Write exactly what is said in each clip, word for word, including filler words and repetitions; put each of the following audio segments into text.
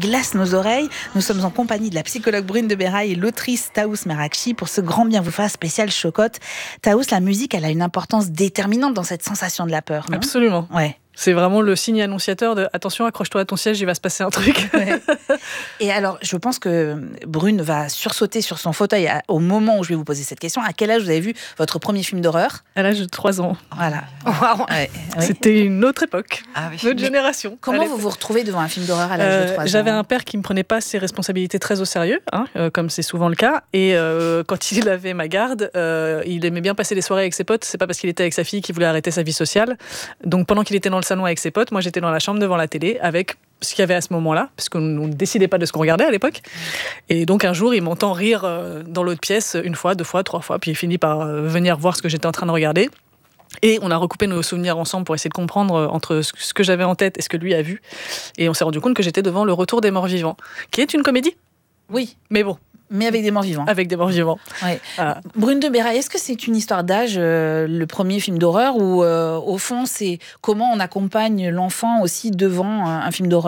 glace nos oreilles. Nous sommes en compagnie de la psychologue Brune de Berrail et l'autrice Taous Merakchi pour ce grand bien vous fasse spécial Chocotte. Taous, la musique, elle a une importance déterminante dans cette sensation de la peur, non ? Absolument. Ouais. C'est vraiment le signe annonciateur de « attention, accroche-toi à ton siège, il va se passer un truc ouais. ». Et alors, je pense que Brune va sursauter sur son fauteuil au moment où je vais vous poser cette question. À quel âge vous avez vu votre premier film d'horreur ? À l'âge de trois ans. Voilà. Wow. Ouais, ouais. C'était une autre époque, ah, oui. notre Mais génération. Comment vous vous retrouvez devant un film d'horreur à l'âge euh, de trois ans ? J'avais un père qui ne me prenait pas ses responsabilités très au sérieux, hein, euh, comme c'est souvent le cas. Et euh, quand il avait ma garde, euh, il aimait bien passer les soirées avec ses potes. C'est pas parce qu'il était avec sa fille qu'il voulait arrêter sa vie sociale. Donc pendant qu'il était dans le salon avec ses potes, moi j'étais dans la chambre devant la télé avec ce qu'il y avait à ce moment-là, parce qu'on ne décidait pas de ce qu'on regardait à l'époque. Et donc un jour, il m'entend rire dans l'autre pièce, une fois, deux fois, trois fois, puis il finit par venir voir ce que j'étais en train de regarder. Et on a recoupé nos souvenirs ensemble pour essayer de comprendre entre ce que j'avais en tête et ce que lui a vu. Et on s'est rendu compte que j'étais devant Le Retour des morts vivants, qui est une comédie. Oui. Mais bon. Mais avec des morts vivants. Avec des morts vivants. Ouais. Voilà. Brune de Berrail, est-ce que c'est une histoire d'âge, euh, le premier film d'horreur, ou euh, au fond, c'est comment on accompagne l'enfant aussi devant un, un film d'horreur ?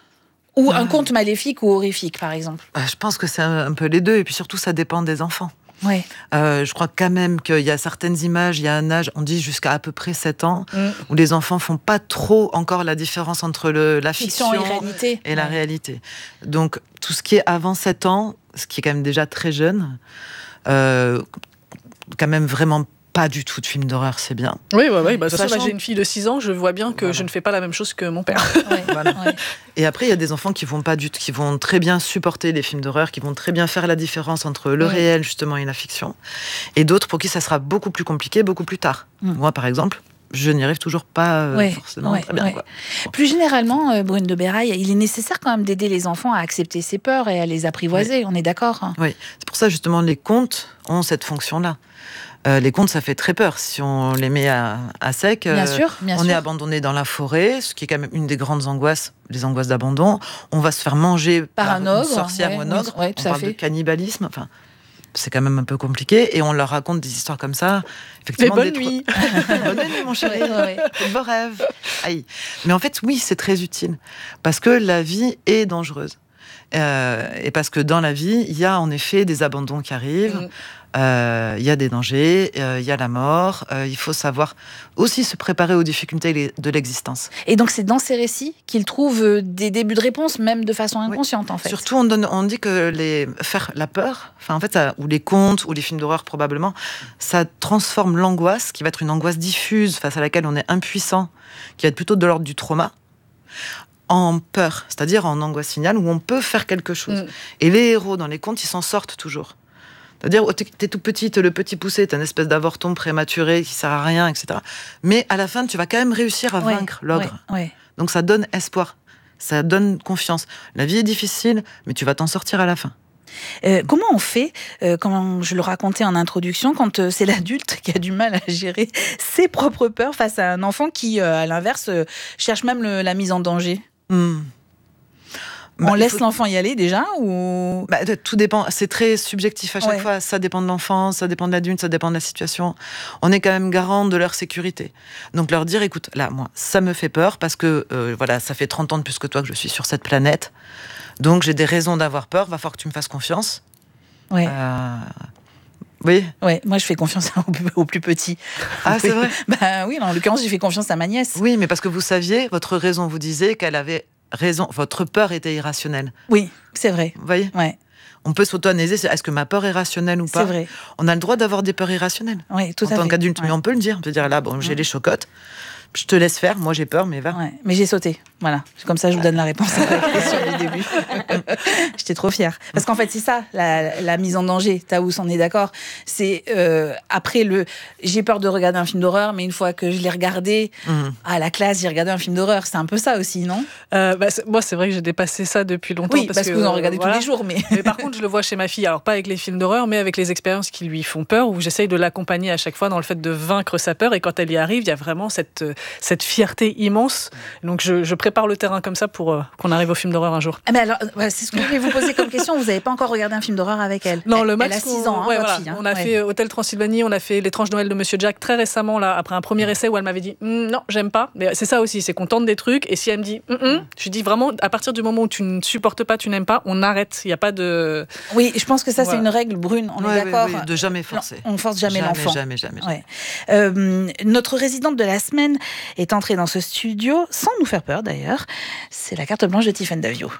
Ou un conte maléfique ou horrifique, par exemple ? Je pense que c'est un peu les deux, et puis surtout, ça dépend des enfants. Ouais. Euh, je crois quand même qu'il y a certaines images, il y a un âge, on dit jusqu'à à peu près sept ans, mm. où les enfants font pas trop encore la différence entre le, la fiction, fiction et, réalité. et la ouais. réalité. Donc, tout ce qui est avant sept ans, ce qui est quand même déjà très jeune, euh, quand même vraiment pas du tout de film d'horreur, c'est bien. Oui, oui, oui. Bah, de toute façon, Sachant... là, j'ai une fille de six ans, je vois bien que voilà. je ne fais pas la même chose que mon père. Ouais, voilà. ouais. Et après, il y a des enfants qui vont pas du tout, qui vont très bien supporter les films d'horreur, qui vont très bien faire la différence entre le ouais. réel, justement, et la fiction. Et d'autres pour qui ça sera beaucoup plus compliqué, beaucoup plus tard. Mm. Moi, par exemple, je n'y arrive toujours pas euh, ouais, forcément ouais, très bien. Ouais. Quoi. Plus généralement, euh, Brune de Berrail, il est nécessaire quand même d'aider les enfants à accepter ses peurs et à les apprivoiser, ouais. on est d'accord hein ? Oui, c'est pour ça justement les contes ont cette fonction-là. Euh, les contes, ça fait très peur si on les met à, à sec. Bien euh, sûr, bien on sûr. est abandonné dans la forêt, ce qui est quand même une des grandes angoisses, les angoisses d'abandon. On va se faire manger par, par un ogre, une sorcière ouais, ou un ogre. Oui, tout on à parle fait. de cannibalisme. Enfin, c'est quand même un peu compliqué. Et on leur raconte des histoires comme ça. Effectivement, bonne nuit. Bonne nuit, mon chéri. Ouais, ouais. De beaux rêves. Aïe. Mais en fait, oui, c'est très utile parce que la vie est dangereuse. Euh, et parce que dans la vie, il y a en effet des abandons qui arrivent. Mm. Euh, il y a des dangers, euh, il y a la mort, euh, il faut savoir aussi se préparer aux difficultés de l'existence. Et donc c'est dans ces récits qu'il trouve des débuts de réponse, même de façon inconsciente oui. en fait. Surtout on, donne, on dit que les, faire la peur, enfin, en fait, ça, ou les contes, ou les films d'horreur probablement, ça transforme l'angoisse, qui va être une angoisse diffuse face à laquelle on est impuissant, qui va être plutôt de l'ordre du trauma, en peur, c'est-à-dire en angoisse finale, où on peut faire quelque chose. Mm. Et les héros dans les contes, ils s'en sortent toujours. C'est-à-dire, oh, t'es, t'es tout petit, t'es le petit poussé, t'es une espèce d'avorton prématuré qui sert à rien, et cetera. Mais à la fin, tu vas quand même réussir à ouais, vaincre l'ogre. Ouais, ouais. Donc ça donne espoir, ça donne confiance. La vie est difficile, mais tu vas t'en sortir à la fin. Euh, comment on fait, euh, comme je le racontais en introduction, quand euh, c'est l'adulte qui a du mal à gérer ses propres peurs face à un enfant qui, euh, à l'inverse, euh, cherche même le, la mise en danger mmh. On bah, laisse faut... l'enfant y aller déjà ou bah, tout dépend, c'est très subjectif à chaque ouais. fois. Ça dépend de l'enfant, ça dépend de l'adulte, ça dépend de la situation. On est quand même garant de leur sécurité. Donc leur dire, écoute, là, moi, ça me fait peur parce que euh, voilà, ça fait trente ans de plus que toi que je suis sur cette planète. Donc j'ai des raisons d'avoir peur, va falloir que tu me fasses confiance. Ouais. Euh... Oui. Ouais, moi je fais confiance aux plus petits. Ah, c'est vrai. Bah oui, en l'occurrence, j'ai fait confiance à ma nièce. Oui, mais parce que vous saviez, votre raison vous disait qu'elle avait raison, votre peur était irrationnelle. Oui, c'est vrai. Vous voyez ? Ouais. On peut s'auto-analyser, est-ce que ma peur est rationnelle ou pas ? C'est vrai. On a le droit d'avoir des peurs irrationnelles. Oui, tout à fait. En tant qu'adulte, ouais. mais on peut le dire. On peut dire, là, bon, j'ai ouais. les chocottes, je te laisse faire, moi j'ai peur, mais va. Ouais. Mais j'ai sauté, voilà. Comme ça, je vous donne la réponse à la question du début. J'étais trop fière. Parce qu'en fait, c'est ça, la, la mise en danger. Taous, on est d'accord. C'est euh, après le... J'ai peur de regarder un film d'horreur, mais une fois que je l'ai regardé, mmh. à la classe, j'ai regardé un film d'horreur. C'est un peu ça aussi, non ? euh, bah, c'est, Moi, c'est vrai que j'ai dépassé ça depuis longtemps. Oui, parce, parce que, que vous en regardez euh, tous voilà. les jours. Mais... mais par contre, je le vois chez ma fille. Alors, pas avec les films d'horreur, mais avec les expériences qui lui font peur, où j'essaye de l'accompagner à chaque fois dans le fait de vaincre sa peur. Et quand elle y arrive, il y a vraiment cette... cette fierté immense. Donc je, je prépare le terrain comme ça pour euh, qu'on arrive au film d'horreur un jour. Ah mais alors, ouais, c'est ce que je voulais vous poser comme question. Vous n'avez pas encore regardé un film d'horreur avec elle? Non, elle, le max. Elle a six ans, hein, ouais, votre voilà. fille. Hein. On a ouais. fait Hôtel Transylvanie, on a fait L'étrange Noël de Monsieur Jack très récemment, là, après un premier essai où elle m'avait dit mm, non, j'aime pas. Mais c'est ça aussi, c'est qu'on tente des trucs et si elle me dit mm, mm, je dis vraiment, à partir du moment où tu ne supportes pas, tu n'aimes pas, on arrête. Il n'y a pas de. Oui, je pense que ça, voilà. c'est une règle brune, on ouais, est d'accord. Oui, oui, de jamais forcer. Non, on force jamais, jamais l'enfant. Jamais, jamais, jamais. Ouais. Euh, notre résidente de la semaine est entrée dans ce studio, sans nous faire peur d'ailleurs. C'est la carte blanche de Tiffaine Davio.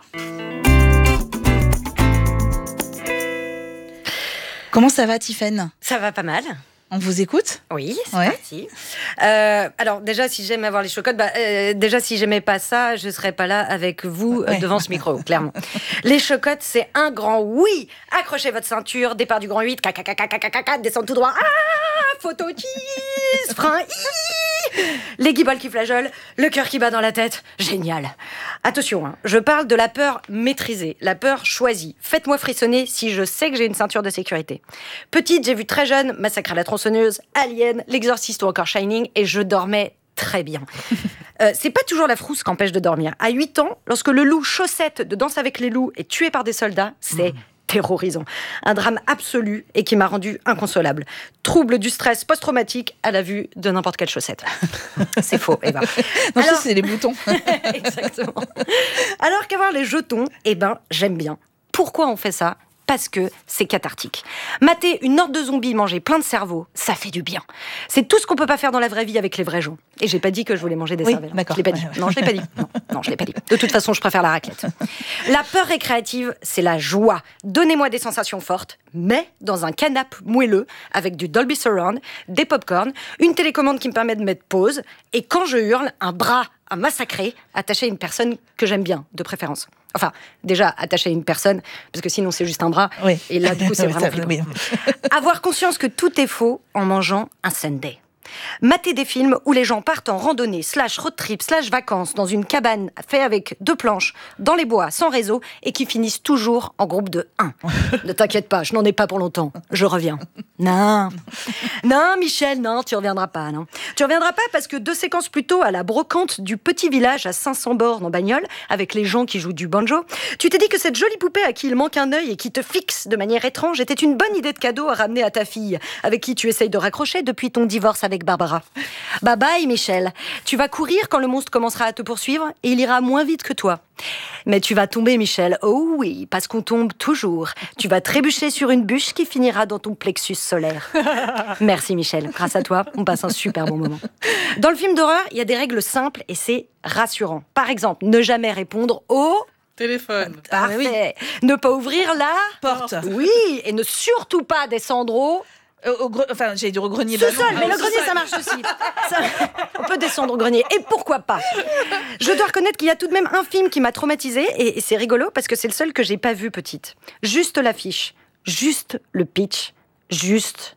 Comment ça va, Tiffaine? Ça va pas mal. On vous écoute? Oui, c'est ouais. parti. Euh, alors déjà, si j'aime avoir les chocottes, bah, euh, déjà si j'aimais pas ça, je serais pas là avec vous ouais. euh, devant ce micro, clairement. Les chocottes, c'est un grand oui. Accrochez votre ceinture, départ du grand huit, caca, caca, caca, caca, descendre tout droit. Ah, photo cheese, frein, hi. Les guibolles qui flageolent, le cœur qui bat dans la tête. Génial. Attention, hein, je parle de la peur maîtrisée, la peur choisie. Faites-moi frissonner si je sais que j'ai une ceinture de sécurité. Petite, j'ai vu très jeune Massacre à la tronçonneuse, Alien, L'Exorciste ou encore Shining, et je dormais très bien. Euh, c'est pas toujours la frousse qui empêche de dormir. À huit ans, lorsque le loup Chaussette de Danse avec les loups est tué par des soldats, c'est... Mmh. terrorisant. Un drame absolu et qui m'a rendu inconsolable. Trouble du stress post-traumatique à la vue de n'importe quelle chaussette. C'est faux, Eva. Non, alors... ça, c'est les boutons. Exactement. Alors qu'avoir les jetons, eh ben, j'aime bien. Pourquoi on fait ça ? Parce que c'est cathartique. Mater une horde de zombies manger plein de cerveaux, ça fait du bien. C'est tout ce qu'on peut pas faire dans la vraie vie avec les vrais gens. Et j'ai pas dit que je voulais manger des oui, cervelles. D'accord. Je l'ai pas dit. Non, je l'ai pas dit. Non, non, je l'ai pas dit. De toute façon, je préfère la raclette. La peur récréative, c'est la joie. Donnez-moi des sensations fortes, mais dans un canapé moelleux avec du Dolby Surround, des pop-corn, une télécommande qui me permet de mettre pause, et quand je hurle, un bras à massacrer, attaché à une personne que j'aime bien, de préférence. Enfin, déjà, attaché à une personne, parce que sinon c'est juste un bras, oui. Et là, du coup, c'est vraiment flippant. Avoir conscience que tout est faux en mangeant un sundae. Mater des films où les gens partent en randonnée, slash road trip, slash vacances, dans une cabane faite avec deux planches, dans les bois, sans réseau, et qui finissent toujours en groupe de un. Ne t'inquiète pas, je n'en ai pas pour longtemps. Je reviens. Non. Non, Michel, non, tu reviendras pas, non. Tu reviendras pas parce que deux séquences plus tôt, à la brocante du petit village à cinq cents bornes en bagnole, avec les gens qui jouent du banjo, tu t'es dit que cette jolie poupée à qui il manque un œil et qui te fixe de manière étrange était une bonne idée de cadeau à ramener à ta fille, avec qui tu essayes de raccrocher depuis ton divorce avec Barbara. Bye bye, Michel. Tu vas courir quand le monstre commencera à te poursuivre et il ira moins vite que toi. Mais tu vas tomber, Michel. Oh oui, parce qu'on tombe toujours. Tu vas trébucher sur une bûche qui finira dans ton plexus solaire. Merci, Michel. Grâce à toi, on passe un super bon moment. Dans le film d'horreur, il y a des règles simples et c'est rassurant. Par exemple, ne jamais répondre au... téléphone. Parfait. Ah, oui. Ne pas ouvrir la... porte. Oui, et ne surtout pas descendre au... Au, au gre... Enfin, j'allais dire au grenier. Sous-sol, mais le grenier, ça marche aussi. Ça, on peut descendre au grenier. Et pourquoi pas ? Je dois reconnaître qu'il y a tout de même un film qui m'a traumatisée, et, et c'est rigolo parce que c'est le seul que j'ai pas vu petite. Juste l'affiche, juste le pitch, juste...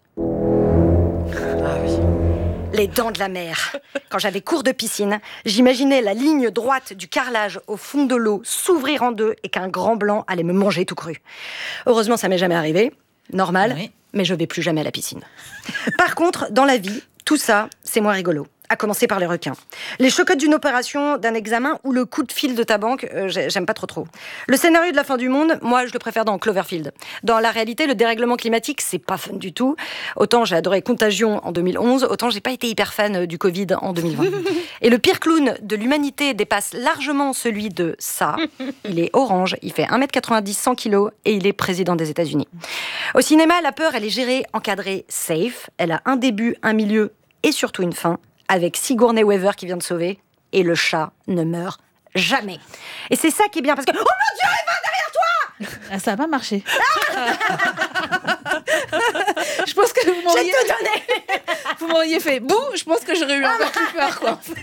Ah oui. Les Dents de la Mer. Quand j'avais cours de piscine, j'imaginais la ligne droite du carrelage au fond de l'eau s'ouvrir en deux et qu'un grand blanc allait me manger tout cru. Heureusement, ça m'est jamais arrivé. Normal. Oui. Mais je vais plus jamais à la piscine. Par contre, dans la vie, tout ça, c'est moins rigolo. À commencer par les requins. Les chocottes d'une opération, d'un examen ou le coup de fil de ta banque, euh, j'aime pas trop trop. Le scénario de la fin du monde, moi, je le préfère dans Cloverfield. Dans la réalité, le dérèglement climatique, c'est pas fun du tout. Autant j'ai adoré Contagion en deux mille onze, autant j'ai pas été hyper fan du Covid en deux mille vingt. Et le pire clown de l'humanité dépasse largement celui de ça. Il est orange, il fait un mètre quatre-vingt-dix, cent kilos et il est président des États-Unis. Au cinéma, la peur, elle est gérée, encadrée, safe. Elle a un début, un milieu et surtout une fin. Avec Sigourney Weaver qui vient de sauver, et le chat ne meurt jamais. Et c'est ça qui est bien, parce que... Oh mon Dieu, Eva, derrière toi ! Ah, ça n'a pas marché. Je pense que vous m'auriez... J'ai tout donné. Vous m'auriez fait bouh, je pense que j'aurais eu encore plus peur, quoi, en fait.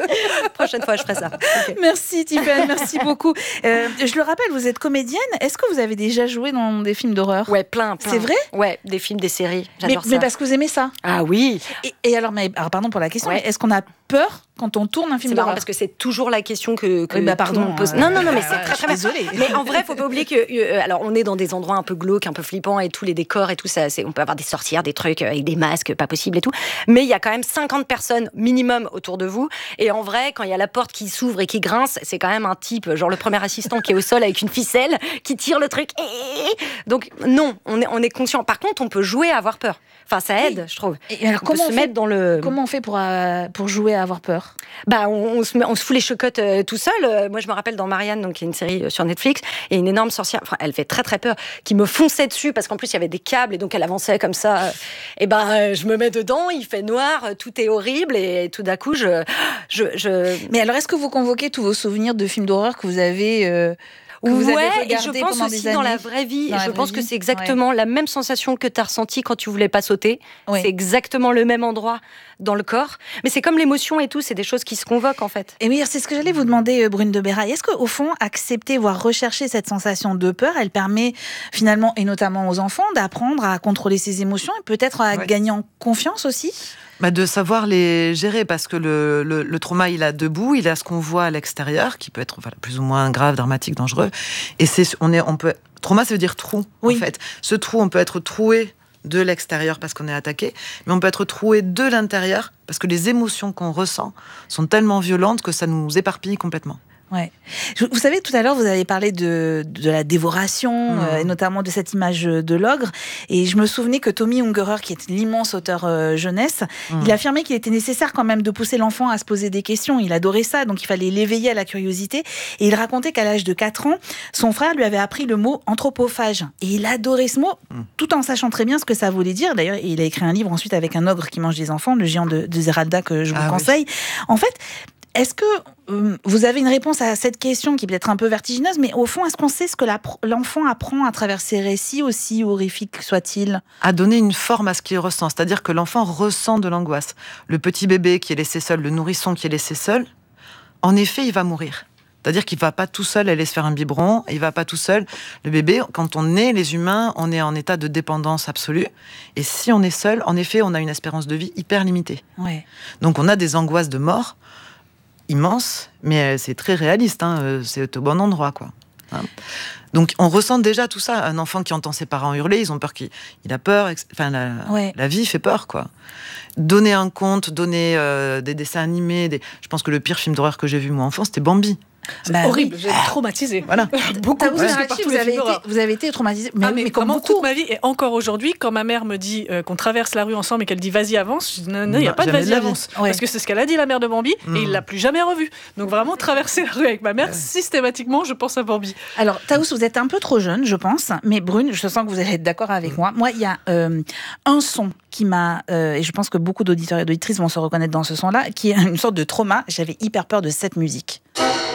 Prochaine fois, je ferai ça. Okay. Merci Tiffaine, merci beaucoup. Euh, je le rappelle, vous êtes comédienne. Est-ce que vous avez déjà joué dans des films d'horreur ? Ouais, plein, plein. C'est vrai ? Ouais, des films, des séries. Mais, J'adore ça. mais parce que vous aimez ça. Ah oui. Et, et alors, mais, alors, pardon pour la question, Ouais. mais est-ce qu'on a peur quand on tourne un film C'est marrant d'horreur ? parce que c'est toujours la question que, que Oui, bah, tout pardon, le monde pose. euh, non, non, non, mais euh, c'est très, très bien. désolée. Mais en vrai, faut pas oublier que, euh, alors, on est dans des endroits un peu glauques, un peu flippants, et tous les décors et tout ça, c'est, on peut avoir des sorcières, des trucs avec des masques, pas possible et tout. Mais il y a quand même cinquante personnes minimum autour de vous. Et en vrai, quand il y a la porte qui s'ouvre et qui grince, c'est quand même un type, genre le premier assistant qui est au sol avec une ficelle, qui tire le truc. Donc non, on est, on est conscient. Par contre, on peut jouer à avoir peur. Enfin, ça aide, Oui. je trouve. Et alors, On comment peut on, se fait, mettre dans le. comment on fait pour, euh, pour jouer à avoir peur ? Bah, on, on, se met, on se fout les chocottes euh, tout seul. Euh, moi, je me rappelle dans Marianne, donc qui est une série euh, sur Netflix, et une énorme sorcière, enfin, elle fait très très peur, qui me fonçait dessus parce qu'en plus il y avait des câbles et donc elle avançait comme ça. Euh, et ben, euh, je me mets dedans, il fait noir, euh, tout est horrible et tout d'un coup, je, je, je... Mais alors, est-ce que vous convoquez tous vos souvenirs de films d'horreur que vous avez euh, que vous ouais, avez et je regardés pense pendant aussi des années dans la vraie vie. Dans Et la je vraie pense que vie, c'est exactement la même sensation que tu as ressentie quand tu voulais pas sauter. Oui. C'est exactement le même endroit dans le corps. Mais c'est comme l'émotion et tout, c'est des choses qui se convoquent en fait. Et oui, c'est ce que j'allais vous demander, euh, Brune de Béraille. Est-ce qu'au fond, accepter, voire rechercher cette sensation de peur, elle permet finalement, et notamment aux enfants, d'apprendre à contrôler ses émotions et peut-être à Ouais. gagner en confiance aussi ? Bah, de savoir les gérer, parce que le, le, le trauma, il a deux bouts. Il a ce qu'on voit à l'extérieur, qui peut être voilà, plus ou moins grave, dramatique, dangereux. Et c'est, on est, on peut, trauma, ça veut dire trou, Oui. en fait. Ce trou, on peut être troué de l'extérieur parce qu'on est attaqué, mais on peut être troué de l'intérieur parce que les émotions qu'on ressent sont tellement violentes que ça nous éparpille complètement. Ouais. Je- Vous savez, tout à l'heure, vous avez parlé de, de la dévoration, Mmh. euh, et notamment de cette image de l'ogre. Et je me souvenais que Tommy Ungerer, qui est l'immense auteur euh, jeunesse, Mmh. il affirmait qu'il était nécessaire quand même de pousser l'enfant à se poser des questions. Il adorait ça, donc il fallait l'éveiller à la curiosité. Et il racontait qu'à l'âge de quatre ans, son frère lui avait appris le mot anthropophage. Et il adorait ce mot, Mmh. tout en sachant très bien ce que ça voulait dire. D'ailleurs, il a écrit un livre ensuite avec un ogre qui mange des enfants, le géant de, de Zeralda, que je vous Ah oui. conseille. En fait, est-ce que euh, vous avez une réponse à cette question qui peut être un peu vertigineuse, mais au fond, est-ce qu'on sait ce que la- l'enfant apprend à travers ces récits, aussi horrifiques soient-ils ? À donner une forme à ce qu'il ressent. C'est-à-dire que l'enfant ressent de l'angoisse. Le petit bébé qui est laissé seul, le nourrisson qui est laissé seul, en effet, il va mourir. C'est-à-dire qu'il ne va pas tout seul aller se faire un biberon, il ne va pas tout seul. Le bébé, quand on est les humains, on est en état de dépendance absolue. Et si on est seul, en effet, on a une espérance de vie hyper limitée. Ouais. Donc on a des angoisses de mort immenses, mais c'est très réaliste, hein, c'est au bon endroit, quoi. Hein. Donc on ressent déjà tout ça. Un enfant qui entend ses parents hurler, ils ont peur qu'il il a peur. Enfin, la, Ouais. la vie fait peur, quoi. Donner un conte, donner euh, des dessins animés. Des... Je pense que le pire film d'horreur que j'ai vu moi enfant, c'était Bambi. C'est Bah horrible, oui. j'ai été traumatisée. Voilà. Beaucoup, Taous plus que Zeralda, par tous vous, les avez films été, d'horreur. vous avez été traumatisé, mais, Ah, mais, mais comme vraiment beaucoup. toute ma vie, et encore aujourd'hui, quand ma mère me dit euh, qu'on traverse la rue ensemble et qu'elle dit vas-y avance, je dis non, non, il n'y a Non, pas de jamais vas-y de la vie. avance. Ouais. Parce que c'est ce qu'elle a dit la mère de Bambi Mm. et il l'a plus jamais revue. Donc vraiment traverser la rue avec ma mère, systématiquement je pense à Bambi. Alors, Taous, vous êtes un peu trop jeune, je pense, mais Brune, je sens que vous allez être d'accord avec moi. Moi, il y a euh, un son qui m'a, euh, et je pense que beaucoup d'auditeurs et d'auditrices vont se reconnaître dans ce son-là, qui est une sorte de trauma. J'avais hyper peur de cette musique.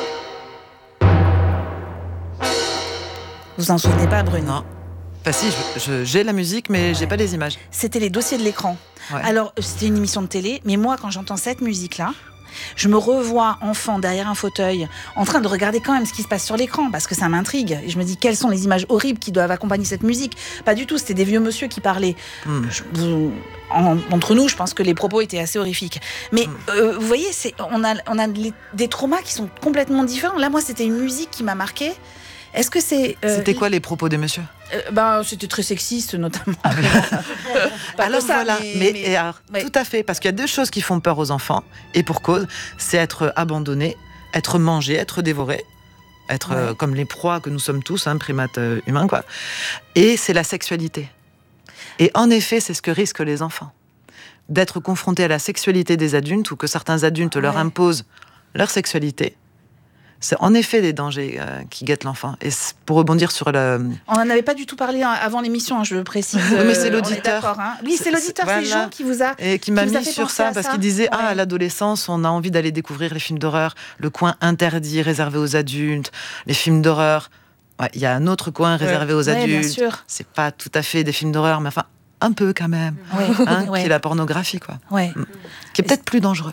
Vous en souvenez pas, Brune ? Non. Enfin si, je- je- j'ai la musique, mais j'ai Ouais. pas les images. C'était les dossiers de l'écran. Ouais. Alors, c'était une émission de télé, mais moi, quand j'entends cette musique-là, je me revois enfant derrière un fauteuil, en train de regarder quand même ce qui se passe sur l'écran, parce que ça m'intrigue. Et je me dis, quelles sont les images horribles qui doivent accompagner cette musique ? Pas du tout, c'était des vieux monsieur qui parlaient. Hmm. Je- vous- en- entre nous, je pense que les propos étaient assez horrifiques. Mais euh, vous voyez, c'est, on a, on a les- des traumas qui sont complètement différents. Là, moi, c'était une musique qui m'a marquée. Est-ce que c'est... euh, C'était quoi les propos des messieurs? euh, ben, c'était très sexiste, notamment. Pas Alors que ça, voilà, mais- mais, mais- et alors, ouais. tout à fait, parce qu'il y a deux choses qui font peur aux enfants, et pour cause, c'est être abandonné, être mangé, être dévoré, être euh, Ouais. comme les proies que nous sommes tous, hein, primates euh, humains, quoi. Et c'est la sexualité. Et en effet, c'est ce que risquent les enfants, d'être confrontés à la sexualité des adultes, ou que certains adultes leur Ouais. imposent leur sexualité. C'est en effet des dangers euh, qui guettent l'enfant. Et c'est- pour rebondir sur le... On n'en avait pas du tout parlé hein, avant l'émission, hein, je précise. Oui, mais c'est Euh, on est l'auditeur. d'accord, hein. Oui, c'est C'est- l'auditeur, c'est- c'est voilà. Jean qui vous a... Et qui m'a Qui vous a mis fait sur penser ça, à parce ça qu'il disait, ah, Ouais. à l'adolescence, on a envie d'aller découvrir les films d'horreur, le coin interdit, réservé aux adultes, les films d'horreur. Ouais, il y a un autre coin réservé aux Ouais, bien adultes. sûr. C'est pas tout à fait des films d'horreur, mais enfin, un peu quand même. Ouais, Hein, ouais, Qui est la pornographie, quoi. ouais. Qui est peut-être plus dangereux.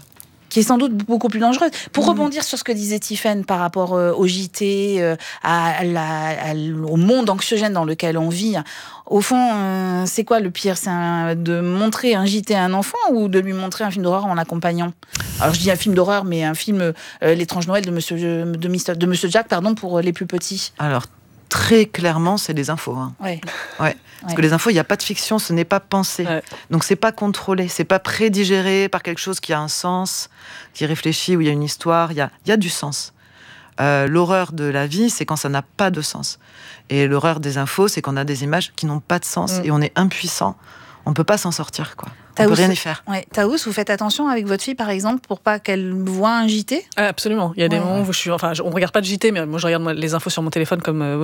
qui est sans doute beaucoup plus dangereuse. Pour mmh. rebondir sur ce que disait Tiffaine par rapport euh, au J T, euh, à la, à, au monde anxiogène dans lequel on vit, au fond, euh, c'est quoi le pire? C'est un, de montrer un J T à un enfant ou de lui montrer un film d'horreur en l'accompagnant? Alors je dis un film d'horreur, mais un film euh, L'étrange Noël de Monsieur, de, Mister, de Monsieur Jack, pardon, pour les plus petits. Alors, très clairement, c'est des infos. Hein. Ouais. Ouais. Parce ouais. que les infos, il n'y a pas de fiction, ce n'est pas pensé. Ouais. Donc, c'est pas contrôlé, c'est pas prédigéré par quelque chose qui a un sens, qui réfléchit, où il y a une histoire, il y a, il y a du sens. Euh, l'horreur de la vie, c'est quand ça n'a pas de sens. Et l'horreur des infos, c'est qu'on a des images qui n'ont pas de sens mmh. et on est impuissant. On ne peut pas s'en sortir, quoi. On peut rien y faire. Ouais. Taous, vous faites attention avec votre fille, par exemple, pour pas qu'elle voit un J T? Ah, absolument. Il y a des ouais. moments où je suis... Enfin, on ne regarde pas de J T, mais moi, je regarde les infos sur mon téléphone comme... Euh,